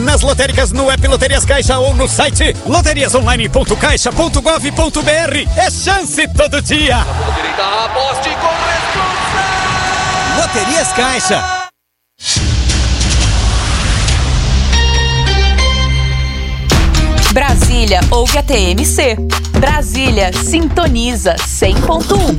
nas lotéricas, no app Loterias Caixa ou no site loteriasonline.caixa.gov.br. É chance todo dia. Aposte com responsa. Loterias Caixa. Brasília ouve a TMC. Brasília sintoniza 100.1.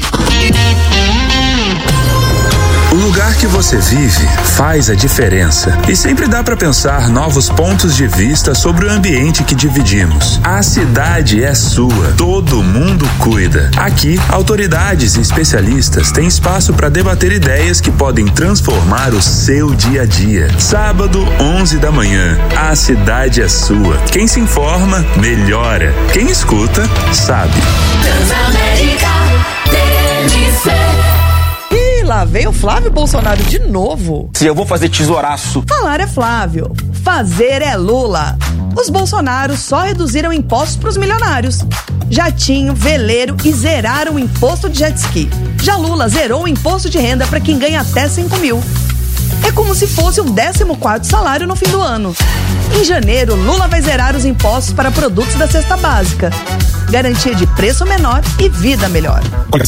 O lugar que você vive faz a diferença e sempre dá para pensar novos pontos de vista sobre o ambiente que dividimos. A cidade é sua, todo mundo cuida. Aqui, autoridades e especialistas têm espaço para debater ideias que podem transformar o seu dia a dia. Sábado, 11 da manhã, a cidade é sua. Quem se informa, melhora. Quem escuta, sabe. Transamérica TMC. Lá veio o Flávio Bolsonaro de novo. Se eu vou fazer tesouraço. Falar é Flávio, fazer é Lula. Os Bolsonaros só reduziram impostos para os milionários. Jatinho, veleiro e zeraram o imposto de jet ski. Já Lula zerou o imposto de renda para quem ganha até 5 mil. É como se fosse um 14º salário no fim do ano. Em janeiro, Lula vai zerar os impostos para produtos da cesta básica. Garantia de preço menor e vida melhor.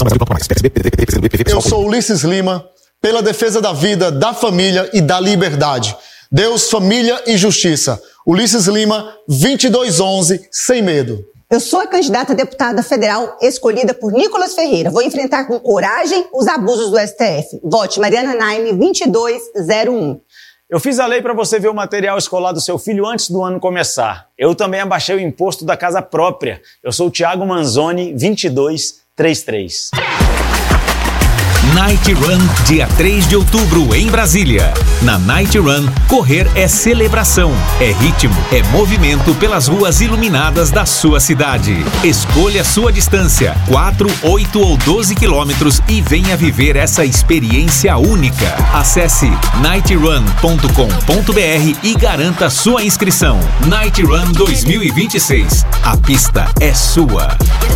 Eu sou Ulisses Lima, pela defesa da vida, da família e da liberdade. Deus, família e justiça. Ulisses Lima, 2211, sem medo. Eu sou a candidata a deputada federal escolhida por Nicolas Ferreira. Vou enfrentar com coragem os abusos do STF. Vote Mariana Naime, 2201. Eu fiz a lei para você ver o material escolar do seu filho antes do ano começar. Eu também abaixei o imposto da casa própria. Eu sou o Thiago Manzoni, 2233. Night Run, dia 3 de outubro, em Brasília. Na Night Run, correr é celebração, é ritmo, é movimento pelas ruas iluminadas da sua cidade. Escolha sua distância, 4, 8 ou 12 quilômetros e venha viver essa experiência única. Acesse nightrun.com.br e garanta sua inscrição. Night Run 2026. A pista é sua.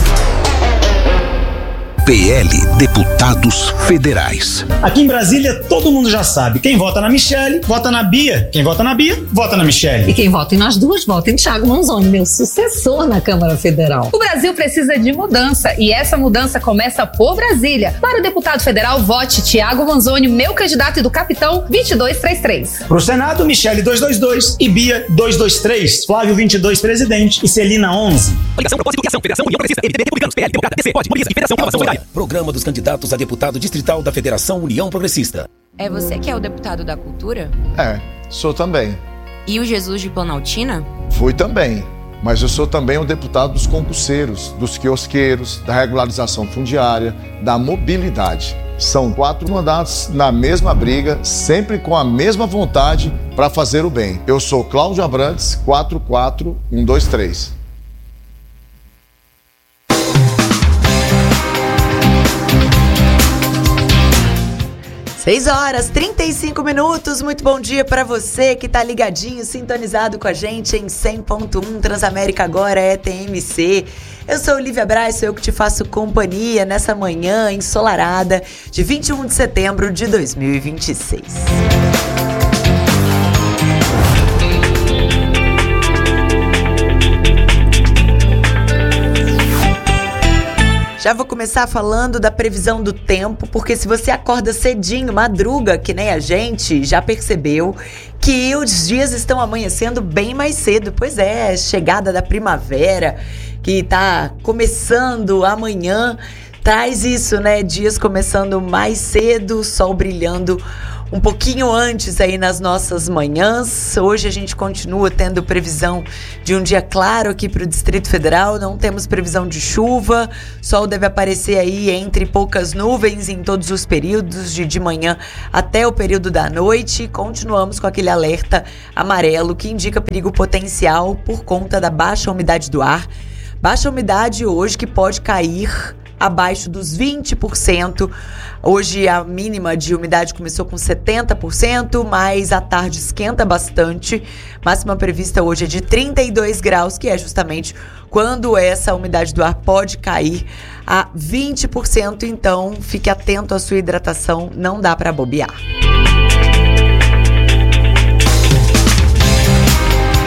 PL Deputados Federais. Aqui em Brasília, todo mundo já sabe. Quem vota na Michelle, vota na Bia. Quem vota na Bia, vota na Michelle. E quem vota em nós duas, vota em Thiago Manzoni, meu sucessor na Câmara Federal. O Brasil precisa de mudança e essa mudança começa por Brasília. Para o deputado federal, vote Thiago Manzoni, meu candidato e do capitão, 2233. Pro Senado, Michelle 222 e Bia 223. Flávio 22 presidente e Celina 11. Ligação, propósito, filiação, Federação, União Progressista, MDB, Republicanos, PL, Democrata, DC, POD, Mobiliza e Federação, Salvação Solidária. Programa dos candidatos a deputado distrital da Federação União Progressista. É você que é o deputado da cultura? É, sou também. E o Jesus de Planaltina? Fui também. Mas eu sou também o deputado dos concurseiros, dos quiosqueiros, da regularização fundiária, da mobilidade. São 4 mandatos na mesma briga, sempre com a mesma vontade para fazer o bem. Eu sou Cláudio Abrantes, 44123. 6h35. Muito bom dia para você que tá ligadinho, sintonizado com a gente em 100.1 Transamérica agora é TMC. Eu sou Olivia Braz, sou eu que te faço companhia nessa manhã ensolarada de 21 de setembro de 2026. Já vou começar falando da previsão do tempo, porque se você acorda cedinho, madruga, que nem a gente, já percebeu que os dias estão amanhecendo bem mais cedo. Pois é, chegada da primavera, que tá começando amanhã, traz isso, né? Dias começando mais cedo, sol brilhando um pouquinho antes aí nas nossas manhãs. Hoje a gente continua tendo previsão de um dia claro aqui para o Distrito Federal. Não temos previsão de chuva. Sol deve aparecer aí entre poucas nuvens em todos os períodos, de manhã até o período da noite. Continuamos com aquele alerta amarelo que indica perigo potencial por conta da baixa umidade do ar. Baixa umidade hoje que pode cair abaixo dos 20%. Hoje a mínima de umidade começou com 70%, mas à tarde esquenta bastante. Máxima prevista hoje é de 32 graus, que é justamente quando essa umidade do ar pode cair a 20%. Então, fique atento à sua hidratação, não dá para bobear.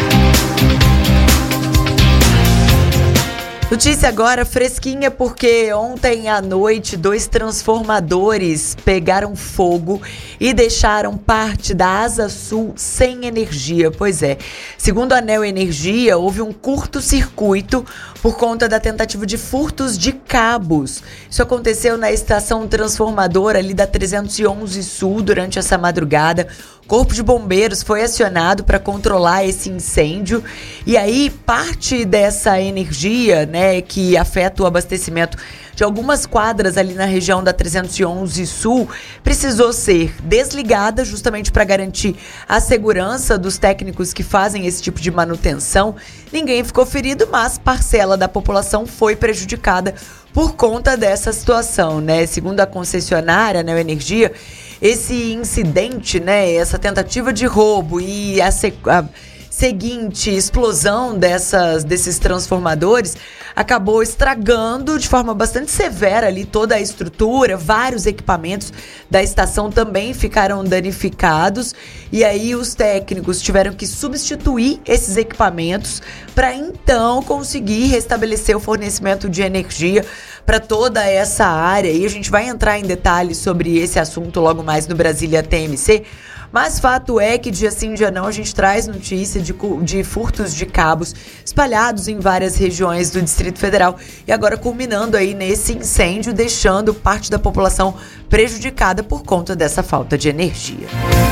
Notícia agora fresquinha, porque ontem à noite 2 transformadores pegaram fogo e deixaram parte da Asa Sul sem energia. Pois é, segundo a Neo Energia, houve um curto-circuito por conta da tentativa de furtos de cabos. Isso aconteceu na estação transformadora ali da 311 Sul durante essa madrugada. O Corpo de Bombeiros foi acionado para controlar esse incêndio e aí parte dessa energia, né, que afeta o abastecimento de algumas quadras ali na região da 311 Sul, precisou ser desligada justamente para garantir a segurança dos técnicos que fazem esse tipo de manutenção. Ninguém ficou ferido, mas parcela da população foi prejudicada por conta dessa situação, né? Segundo a concessionária Neo Energia, esse incidente, né, essa tentativa de roubo e a seguinte explosão desses transformadores acabou estragando de forma bastante severa ali toda a estrutura. Vários equipamentos da estação também ficaram danificados e aí os técnicos tiveram que substituir esses equipamentos para então conseguir restabelecer o fornecimento de energia para toda essa área. E a gente vai entrar em detalhes sobre esse assunto logo mais no Brasília TMC. Mas fato é que dia sim, dia não, a gente traz notícia de furtos de cabos espalhados em várias regiões do Distrito Federal e agora culminando aí nesse incêndio, deixando parte da população prejudicada por conta dessa falta de energia.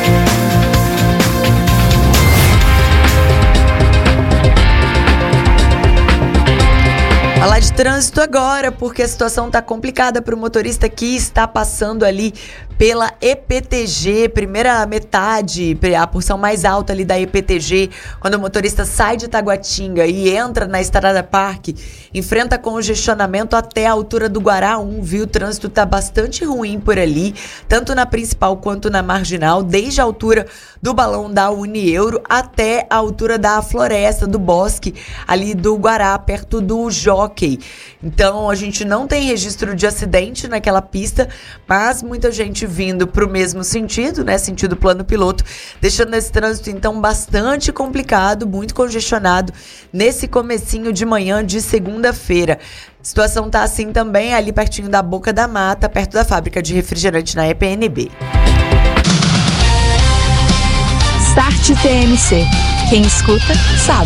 Falar de trânsito agora, porque a situação está complicada para o motorista que está passando ali pela EPTG, primeira metade, a porção mais alta ali da EPTG, quando o motorista sai de Taguatinga e entra na Estrada Parque, enfrenta congestionamento até a altura do Guará 1, viu? O trânsito está bastante ruim por ali, tanto na principal quanto na marginal, desde a altura do balão da Unieuro até a altura da Floresta, do Bosque, ali do Guará, perto do Jockey. Então, a gente não tem registro de acidente naquela pista, mas muita gente vindo para o mesmo sentido, né? Sentido plano piloto, deixando esse trânsito, então, bastante complicado, muito congestionado nesse comecinho de manhã de segunda-feira. A situação tá assim também ali pertinho da Boca da Mata, perto da fábrica de refrigerante na EPNB. Start TMC. Quem escuta, sabe.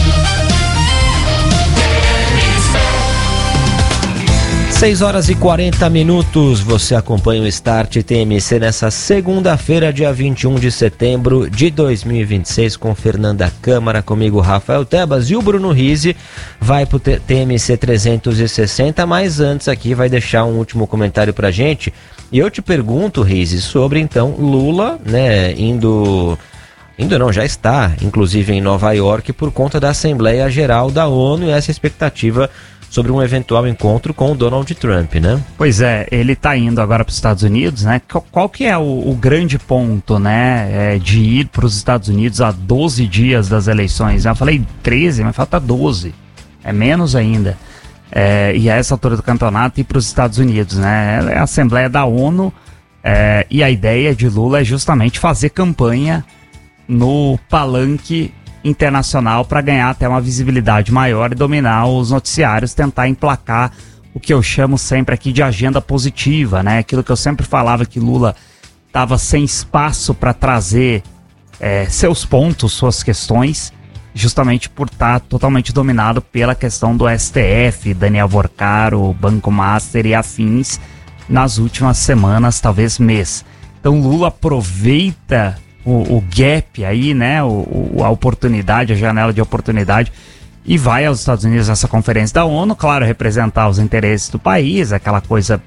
6h40, você acompanha o Start TMC nessa segunda-feira, dia 21 de setembro de 2026, com Fernanda Câmara, comigo Rafael Tebas, e o Bruno Rizzi vai pro TMC 360, mas antes aqui vai deixar um último comentário pra gente, e eu te pergunto, Rizzi, sobre então Lula, né, já está, inclusive em Nova York, por conta da Assembleia Geral da ONU e essa expectativa sobre um eventual encontro com o Donald Trump, né? Pois é, ele está indo agora para os Estados Unidos, né? Qual que é o grande ponto, né, de ir para os Estados Unidos a 12 dias das eleições? Eu falei 13, mas falta 12, é menos ainda. E a essa altura do campeonato ir para os Estados Unidos, né? É a Assembleia da ONU, e a ideia de Lula é justamente fazer campanha no palanque internacional para ganhar até uma visibilidade maior e dominar os noticiários, tentar emplacar o que eu chamo sempre aqui de agenda positiva, né? Aquilo que eu sempre falava, que Lula estava sem espaço para trazer seus pontos, suas questões, justamente por estar totalmente dominado pela questão do STF, Daniel Vorcaro, Banco Master e afins nas últimas semanas, talvez mês. Então Lula aproveita o gap aí, né, a oportunidade, a janela de oportunidade, e vai aos Estados Unidos nessa conferência da ONU, claro, representar os interesses do país, aquela coisa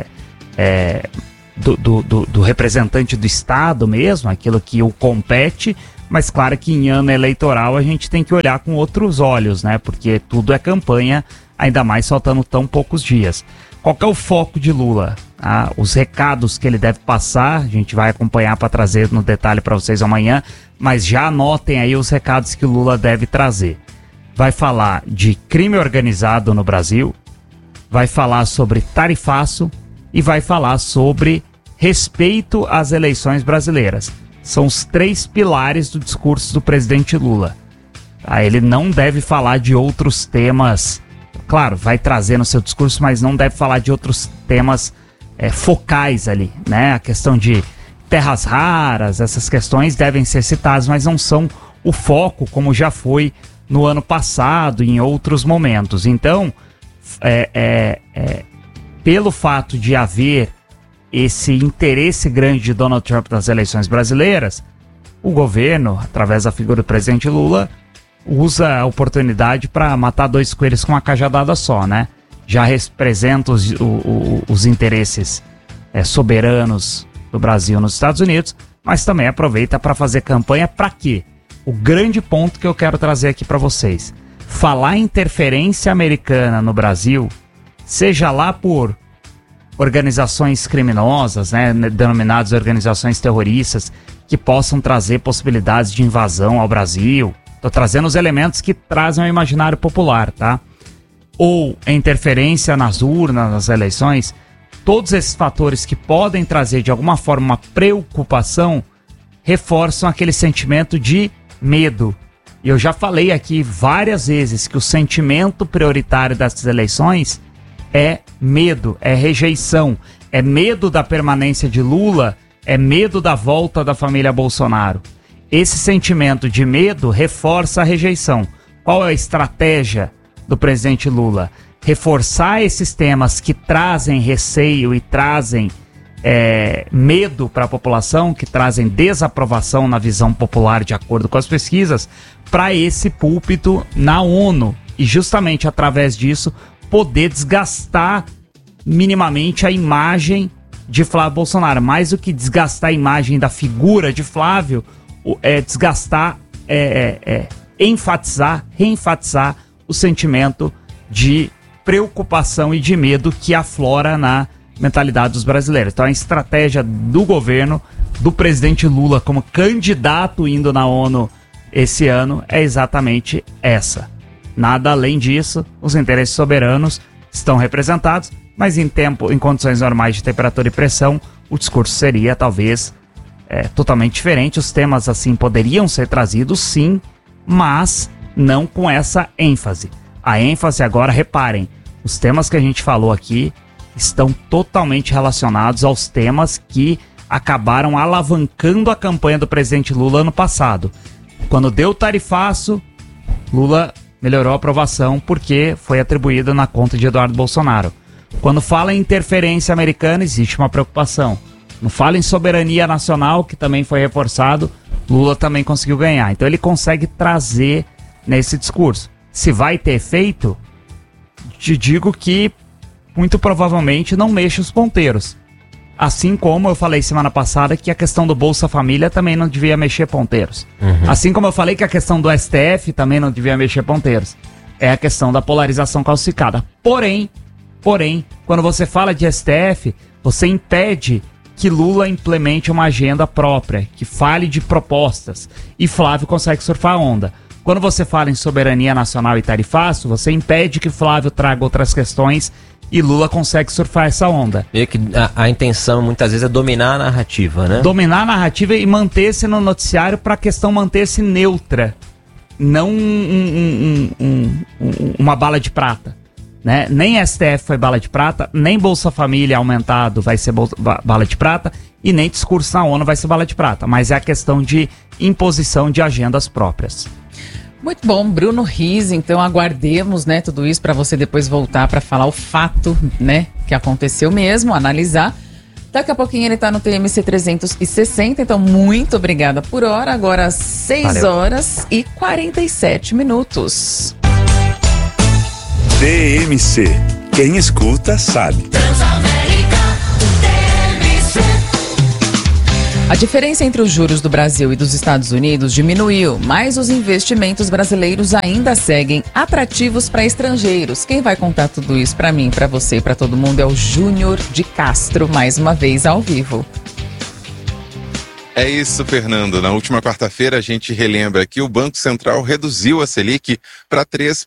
do representante do Estado mesmo, aquilo que o compete, mas claro que em ano eleitoral a gente tem que olhar com outros olhos, né, porque tudo é campanha, ainda mais faltando tão poucos dias. Qual que é o foco de Lula? Os recados que ele deve passar, a gente vai acompanhar para trazer no detalhe para vocês amanhã, mas já anotem aí os recados que o Lula deve trazer. Vai falar de crime organizado no Brasil, vai falar sobre tarifaço e vai falar sobre respeito às eleições brasileiras. São os 3 pilares do discurso do presidente Lula. Ele não deve falar de outros temas. claro, vai trazer no seu discurso, mas não deve falar de outros temas focais ali, né? A questão de terras raras, essas questões devem ser citadas, mas não são o foco, como já foi no ano passado e em outros momentos. Então, pelo fato de haver esse interesse grande de Donald Trump nas eleições brasileiras, o governo, através da figura do presidente Lula, usa a oportunidade para matar dois coelhos com uma cajadada só, né? Já representa os interesses soberanos do Brasil nos Estados Unidos, mas também aproveita para fazer campanha para quê? O grande ponto que eu quero trazer aqui para vocês. Falar em interferência americana no Brasil, seja lá por organizações criminosas, né, denominadas organizações terroristas, que possam trazer possibilidades de invasão ao Brasil. Estou trazendo os elementos que trazem ao imaginário popular, tá? Ou interferência nas urnas, nas eleições. Todos esses fatores que podem trazer de alguma forma uma preocupação reforçam aquele sentimento de medo. E eu já falei aqui várias vezes que o sentimento prioritário dessas eleições é medo, é rejeição, é medo da permanência de Lula, é medo da volta da família Bolsonaro. Esse sentimento de medo reforça a rejeição. Qual é a estratégia do presidente Lula? Reforçar esses temas que trazem receio e trazem medo para a população, que trazem desaprovação na visão popular de acordo com as pesquisas, para esse púlpito na ONU. E justamente através disso poder desgastar minimamente a imagem de Flávio Bolsonaro. Mais do que desgastar a imagem da figura de Flávio, desgastar, reenfatizar o sentimento de preocupação e de medo que aflora na mentalidade dos brasileiros. Então a estratégia do governo, do presidente Lula como candidato indo na ONU esse ano é exatamente essa. Nada além disso, os interesses soberanos estão representados, mas em condições normais de temperatura e pressão, o discurso seria talvez totalmente diferente. Os temas assim poderiam ser trazidos sim, mas não com essa ênfase. A ênfase agora, reparem, os temas que a gente falou aqui estão totalmente relacionados aos temas que acabaram alavancando a campanha do presidente Lula ano passado. Quando deu o tarifaço, Lula melhorou a aprovação porque foi atribuída na conta de Eduardo Bolsonaro. Quando fala em interferência americana, existe uma preocupação. Quando fala em soberania nacional, que também foi reforçado, Lula também conseguiu ganhar. Então ele consegue trazer nesse discurso. Se vai ter efeito, te digo que muito provavelmente não mexe os ponteiros. Assim como eu falei semana passada que a questão do Bolsa Família também não devia mexer ponteiros. Assim como eu falei que a questão do STF também não devia mexer ponteiros. É a questão da polarização calcificada. Porém, quando você fala de STF, você impede que Lula implemente uma agenda própria, que fale de propostas, e Flávio consegue surfar a onda. Quando você fala em soberania nacional e tarifaço, você impede que Flávio traga outras questões e Lula consegue surfar essa onda. E que a intenção muitas vezes é dominar a narrativa, né? Dominar a narrativa e manter-se no noticiário para a questão manter-se neutra. Não uma bala de prata. Né? Nem STF foi bala de prata, nem Bolsa Família aumentado vai ser bala de prata e nem discurso na ONU vai ser bala de prata. Mas é a questão de imposição de agendas próprias. Muito bom, Bruno Rizzi, então aguardemos, né, tudo isso para você depois voltar para falar o fato, né, que aconteceu mesmo, analisar. Daqui a pouquinho ele tá no TMC 360, então muito obrigada por hora, agora 6 horas e 47 minutos. TMC, quem escuta sabe. A diferença entre os juros do Brasil e dos Estados Unidos diminuiu, mas os investimentos brasileiros ainda seguem atrativos para estrangeiros. Quem vai contar tudo isso para mim, para você e para todo mundo é o Júnior de Castro, mais uma vez ao vivo. É isso, Fernando. Na última quarta-feira, a gente relembra que o Banco Central reduziu a Selic para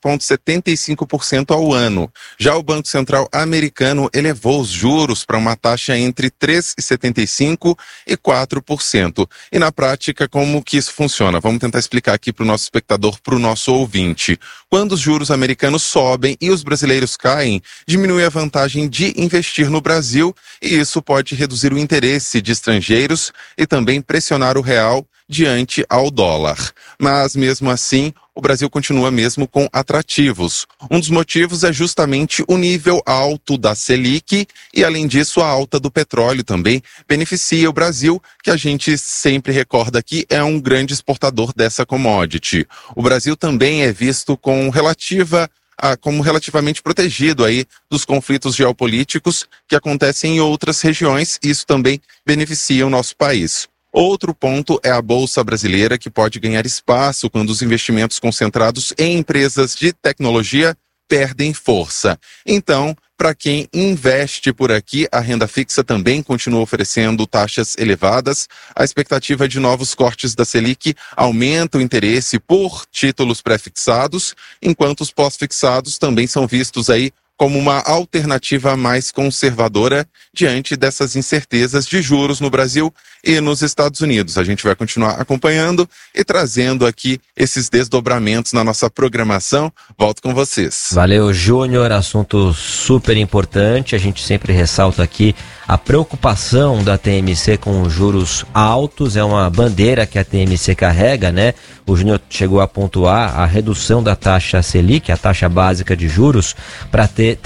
3,75% ao ano. Já o Banco Central americano elevou os juros para uma taxa entre 3,75% e 4%. E na prática, como que isso funciona? Vamos tentar explicar aqui para o nosso espectador, para o nosso ouvinte. Quando os juros americanos sobem e os brasileiros caem, diminui a vantagem de investir no Brasil e isso pode reduzir o interesse de estrangeiros e também pressionar o real diante ao dólar. Mas, mesmo assim, o Brasil continua mesmo com atrativos. Um dos motivos é justamente o nível alto da Selic e, além disso, a alta do petróleo também beneficia o Brasil, que a gente sempre recorda aqui é um grande exportador dessa commodity. O Brasil também é visto como relativamente protegido aí dos conflitos geopolíticos que acontecem em outras regiões e isso também beneficia o nosso país. Outro ponto é a Bolsa Brasileira, que pode ganhar espaço quando os investimentos concentrados em empresas de tecnologia perdem força. Então, para quem investe por aqui, a renda fixa também continua oferecendo taxas elevadas. A expectativa de novos cortes da Selic aumenta o interesse por títulos pré-fixados, enquanto os pós-fixados também são vistos aí como uma alternativa mais conservadora diante dessas incertezas de juros no Brasil e nos Estados Unidos. A gente vai continuar acompanhando e trazendo aqui esses desdobramentos na nossa programação. Volto com vocês. Valeu, Júnior. Assunto super importante. A gente sempre ressalta aqui a preocupação da TMC com os juros altos. É uma bandeira que a TMC carrega, né? O Júnior chegou a pontuar a redução da taxa Selic, a taxa básica de juros, para ter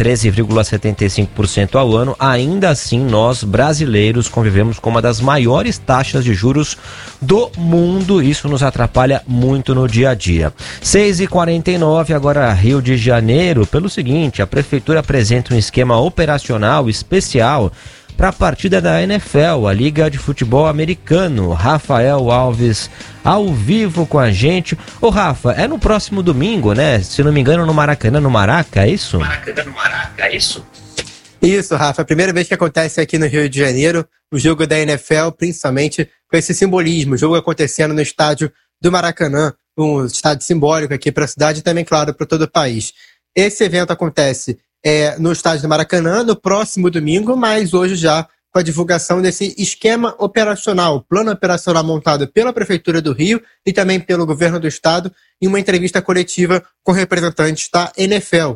13,75% ao ano. Ainda assim, nós brasileiros convivemos com uma das maiores taxas de juros do mundo. Isso nos atrapalha muito no dia a dia. 6h49, agora Rio de Janeiro. Pelo seguinte, a prefeitura apresenta um esquema operacional especial para a partida da NFL, a Liga de Futebol Americano. Rafael Alves ao vivo com a gente. Ô Rafa, é no próximo domingo, né? Se não me engano, no Maracanã, no Maraca, é isso? Maracanã, no Maraca, é isso? Isso, Rafa. A primeira vez que acontece aqui no Rio de Janeiro, o jogo da NFL, principalmente com esse simbolismo. O jogo acontecendo no estádio do Maracanã, um estádio simbólico aqui para a cidade e também, claro, para todo o país. Esse evento acontece no estádio do Maracanã no próximo domingo, mas hoje já com a divulgação desse esquema operacional, plano operacional montado pela Prefeitura do Rio e também pelo Governo do Estado, em uma entrevista coletiva com representantes da NFL,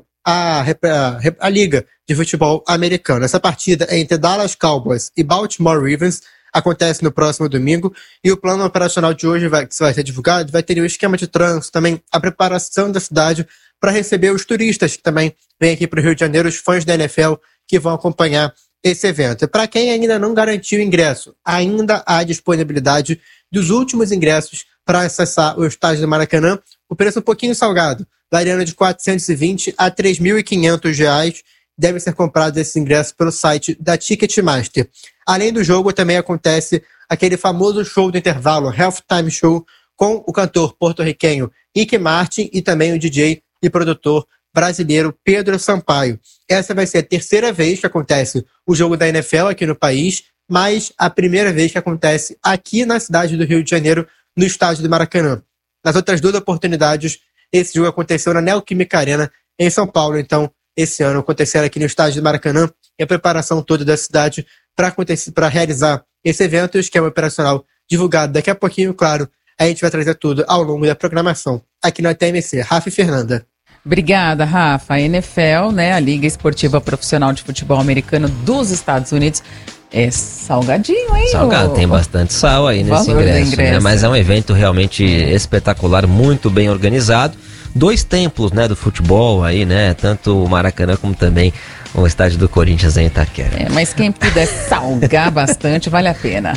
a Liga de Futebol Americano. Essa partida é entre Dallas Cowboys e Baltimore Ravens, acontece no próximo domingo, e o plano operacional de hoje que vai ser divulgado vai ter o esquema de trânsito, também a preparação da cidade para receber os turistas que também vêm aqui para o Rio de Janeiro, os fãs da NFL que vão acompanhar esse evento. Para quem ainda não garantiu o ingresso, ainda há disponibilidade dos últimos ingressos para acessar o estádio do Maracanã. O preço é um pouquinho salgado, variando de R$ 420 a R$ 3.500. Deve ser comprado esse ingresso pelo site da Ticketmaster. Além do jogo, também acontece aquele famoso show do intervalo, Halftime Show, com o cantor porto-riquenho Ricky Martin e também o DJ e produtor brasileiro Pedro Sampaio. Essa vai ser a terceira vez que acontece o jogo da NFL aqui no país, mas a primeira vez que acontece aqui na cidade do Rio de Janeiro, no estádio do Maracanã. Nas outras duas oportunidades, esse jogo aconteceu na Neoquímica Arena, em São Paulo. Então, esse ano aconteceu aqui no estádio do Maracanã e a preparação toda da cidade para realizar esse evento e o esquema operacional divulgado daqui a pouquinho, claro. A gente vai trazer tudo ao longo da programação aqui na TMC. Rafa e Fernanda. Obrigada, Rafa. A NFL, né, a Liga Esportiva Profissional de Futebol Americano dos Estados Unidos, é salgadinho, hein? Salgado, tem bastante sal aí nesse ingresso, né? Mas é um evento realmente espetacular, muito bem organizado. 2 templos, né, do futebol aí, né? Tanto o Maracanã como também o estádio do Corinthians em Itaquera. Mas quem puder salgar bastante, vale a pena.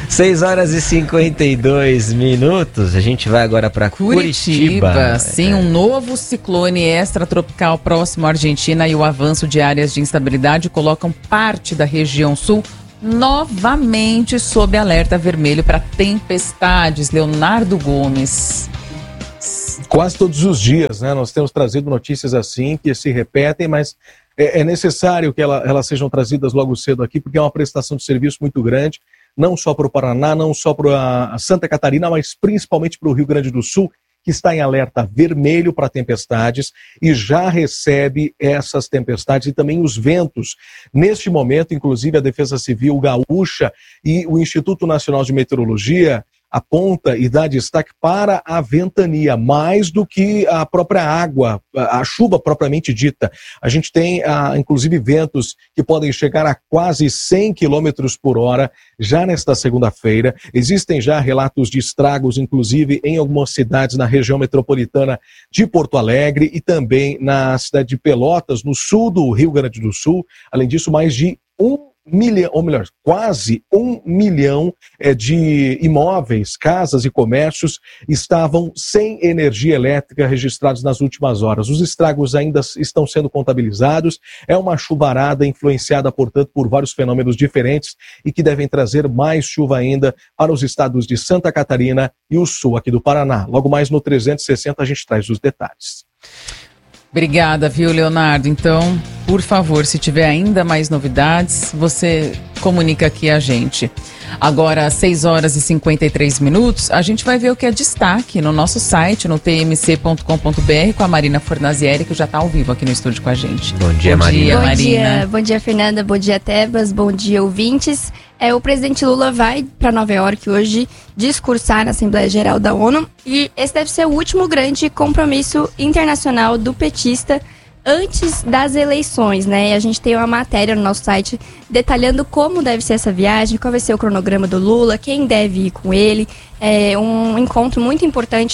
6h52. A gente vai agora para Curitiba. Sim, um novo ciclone extratropical próximo à Argentina e o avanço de áreas de instabilidade colocam parte da região sul novamente sob alerta vermelho para tempestades. Leonardo Gomes. Quase todos os dias, né? Nós temos trazido notícias assim, que se repetem, mas é necessário que elas sejam trazidas logo cedo aqui, porque é uma prestação de serviço muito grande. não só para o Paraná, não só para Santa Catarina, mas principalmente para o Rio Grande do Sul, que está em alerta vermelho para tempestades e já recebe essas tempestades e também os ventos. Neste momento, inclusive, a Defesa Civil Gaúcha e o Instituto Nacional de Meteorologia aponta e dá destaque para a ventania, mais do que a própria água, a chuva propriamente dita. A gente tem, inclusive, ventos que podem chegar a quase 100 km por hora já nesta segunda-feira. Existem já relatos de estragos, inclusive, em algumas cidades na região metropolitana de Porto Alegre e também na cidade de Pelotas, no sul do Rio Grande do Sul. Além disso, mais de 1 milhão, ou melhor, quase 1 milhão de imóveis, casas e comércios estavam sem energia elétrica registrados nas últimas horas. Os estragos ainda estão sendo contabilizados. É uma chuvarada influenciada, portanto, por vários fenômenos diferentes e que devem trazer mais chuva ainda para os estados de Santa Catarina e o sul aqui do Paraná. Logo mais no 360 a gente traz os detalhes. Obrigada, viu, Leonardo? Então, por favor, se tiver ainda mais novidades, você comunica aqui a gente. Agora, às 6 horas e 53 minutos, a gente vai ver o que é destaque no nosso site, no tmc.com.br, com a Marina Fornazieri, que já está ao vivo aqui no estúdio com a gente. Bom dia, Marina. Bom dia, Fernanda. Bom dia, Tebas. Bom dia, ouvintes. O presidente Lula vai para Nova York hoje discursar na Assembleia Geral da ONU e esse deve ser o último grande compromisso internacional do petista antes das eleições, né? A gente tem uma matéria no nosso site detalhando como deve ser essa viagem, qual vai ser o cronograma do Lula, quem deve ir com ele. É um encontro muito importante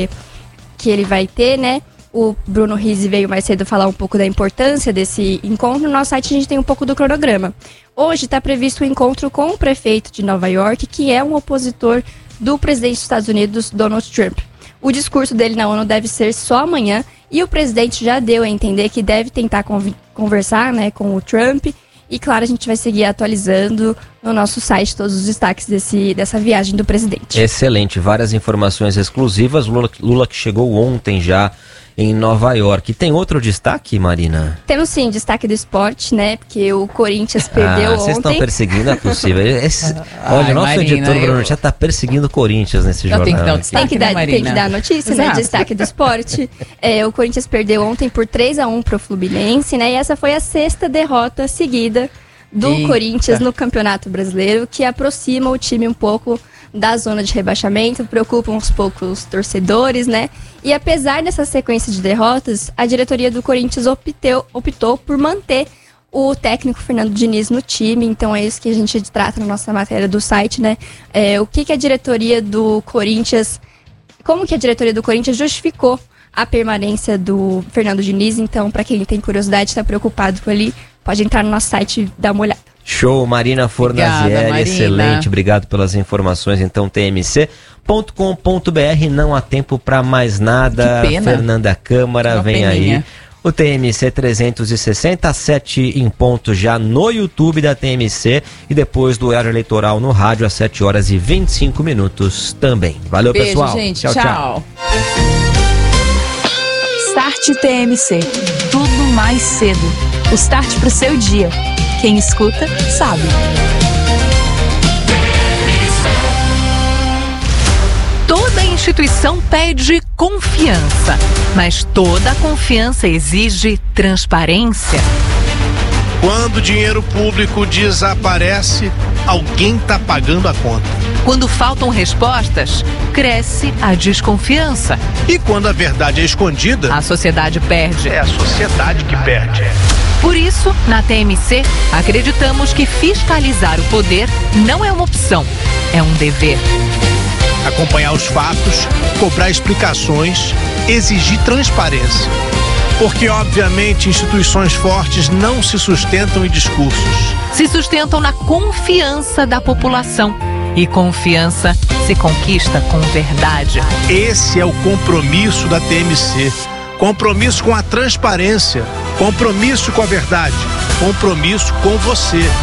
que ele vai ter, né? O Bruno Rizzi veio mais cedo falar um pouco da importância desse encontro. No nosso site a gente tem um pouco do cronograma. Hoje está previsto o encontro com o prefeito de Nova York, que é um opositor do presidente dos Estados Unidos, Donald Trump. O discurso dele na ONU deve ser só amanhã e o presidente já deu a entender que deve tentar conversar, né, com o Trump. E claro, a gente vai seguir atualizando no nosso site todos os destaques dessa viagem do presidente. Excelente, várias informações exclusivas. Lula que chegou ontem já em Nova York. Tem outro destaque, Marina? Temos sim, destaque do esporte, né? Porque o Corinthians perdeu ontem. Vocês estão perseguindo, é possível. Olha, o nosso Marina, editor Bruno já está perseguindo o Corinthians nesse jornal. Tem que dar a notícia, né? Destaque do esporte. O Corinthians perdeu ontem por 3-1 pro Fluminense, né? E essa foi a 6ª derrota seguida do Corinthians no Campeonato Brasileiro, que aproxima o time um pouco da zona de rebaixamento, preocupa uns poucos torcedores, né? E apesar dessa sequência de derrotas, a diretoria do Corinthians optou por manter o técnico Fernando Diniz no time, então é isso que a gente trata na nossa matéria do site, né? O que a diretoria do Corinthians, como que a diretoria do Corinthians justificou a permanência do Fernando Diniz, então para quem tem curiosidade, está preocupado com ele, pode entrar no nosso site e dar uma olhada. Show, Marina Fornazieri, excelente, obrigado pelas informações. Então, tmc.com.br, não há tempo para mais nada. Fernanda Câmara, vem aí. O TMC 360, 7 em ponto já no YouTube da TMC e depois do horário eleitoral no rádio às 7 horas e 25 minutos também. Valeu, beijo, pessoal. Gente, tchau. Start TMC, tudo mais cedo. O start pro seu dia. Quem escuta, sabe. Toda instituição pede confiança, mas toda confiança exige transparência. Quando o dinheiro público desaparece, alguém está pagando a conta. Quando faltam respostas, cresce a desconfiança. E quando a verdade é escondida, a sociedade perde. É a sociedade que perde. Por isso, na TMC, acreditamos que fiscalizar o poder não é uma opção, é um dever. Acompanhar os fatos, cobrar explicações, exigir transparência. Porque, obviamente, instituições fortes não se sustentam em discursos. Se sustentam na confiança da população. E confiança se conquista com verdade. Esse é o compromisso da TMC. Compromisso com a transparência. Compromisso com a verdade. Compromisso com você.